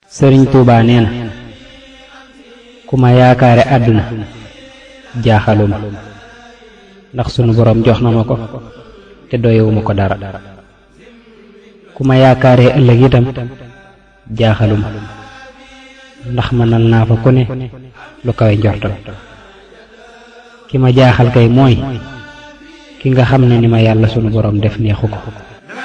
Sëriñ Tuubaa nee na ku ma yaakaare àdduna jaaxaluma ndax sunu boroom jox na ma ko te doyewuma ko dara ku ma yaakaare ëllëg itam jaaxaluma ndax mënal naa fa ku ne lu kawe njortam ki ma jaaxal kay mooy ki nga xam ne ni ma yàlla sunu boroom def neexu ko